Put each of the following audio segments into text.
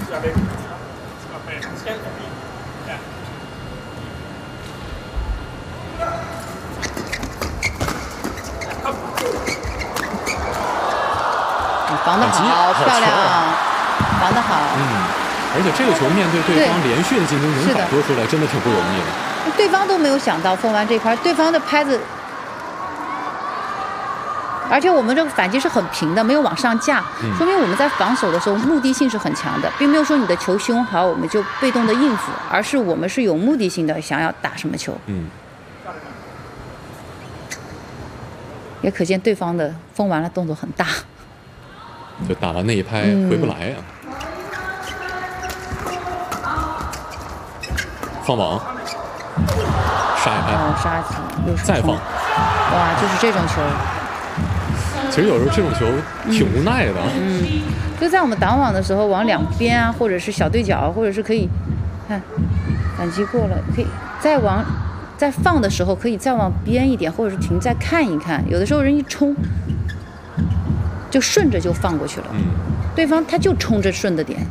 防得好，漂亮，防得好。 而且这个球面对对方连续的进攻能摆脱出来，真的挺不容易的。 对方都没有想到封完这块，对方的拍子，而且我们这个反击是很平的，没有往上架，说明我们在防守的时候目的性是很强的，并没有说你的球凶好我们就被动的应付，而是我们是有目的性的想要打什么球。也可见对方的封完了动作很大。 就打完那一拍回不来啊！放网，杀一拍， 杀又再放， 哇，就是这种球。 其实有时候这种球挺无奈的。 就在我们挡网的时候，往两边啊，或者是小对角，或者是可以看反击过了，可以再放的时候可以再往边一点，或者是停再看一看。有的时候人一冲。就顺着就放过去了，对方他就冲着顺的点。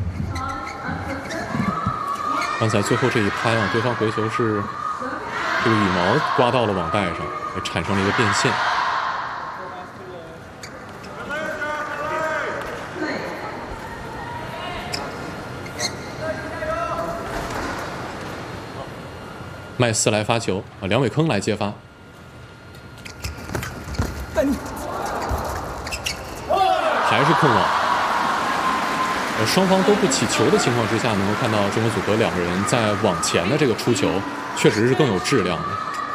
刚才最后这一拍啊，对方回球是这个羽毛刮到了网带上，产生了一个变线。麦斯来发球啊，梁伟铿来接发。还是控网，双方都不起球的情况之下，能够看到中国组合两个人在网前的这个出球，确实是更有质量的。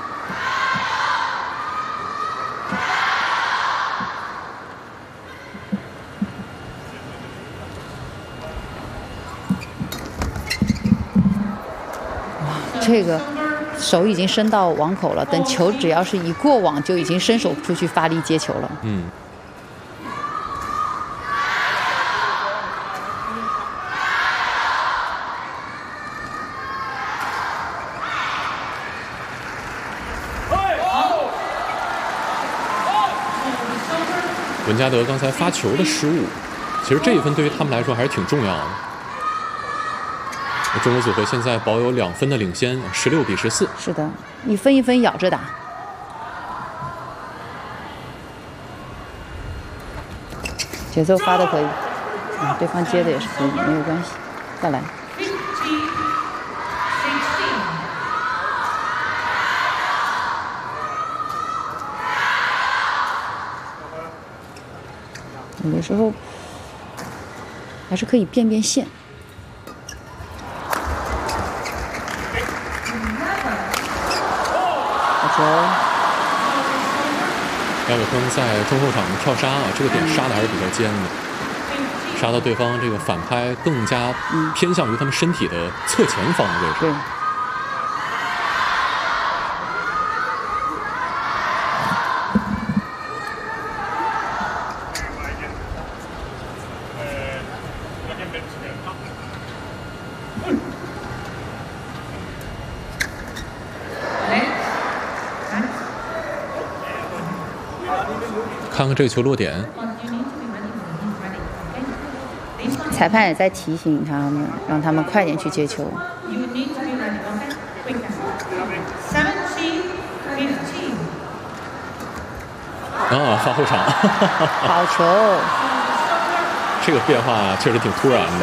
这个手已经伸到网口了，等球只要是一过网，就已经伸手出去发力接球了。 文加德刚才发球的失误，其实这一分对于他们来说还是挺重要的。中国组合现在保有2分的领先，16-14。 是的，一分一分咬着打。节奏发的可以，对方接的也是可以，没有关系，再来。有的时候还是可以变变线。好球！ 梁伟铿在中后场跳杀啊，这个点杀的还是比较尖的，杀到对方这个反拍更加偏向于他们身体的侧前方的位置。 对。 看看这个球落点， 裁判也在提醒他们，让他们快点去接球。 啊，发后场， 好球！ 这个变化确实挺突然的，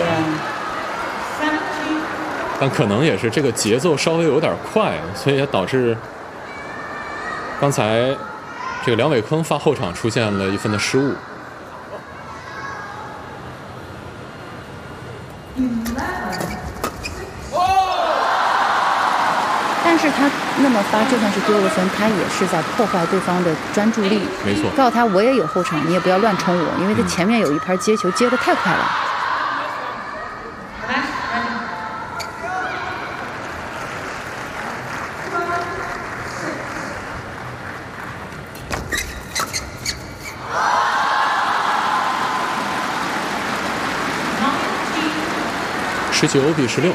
但可能也是这个节奏稍微有点快，所以也导致刚才这个梁伟铿发后场出现了1分的失误。 但是他那么发，就算是丢了分，他也是在破坏对方的专注力。 没错， 告诉他我也有后场，你也不要乱冲我，因为他前面有一盘接球接得太快了。 19-16。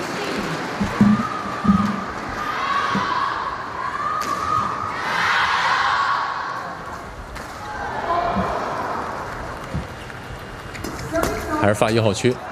还是发1号区。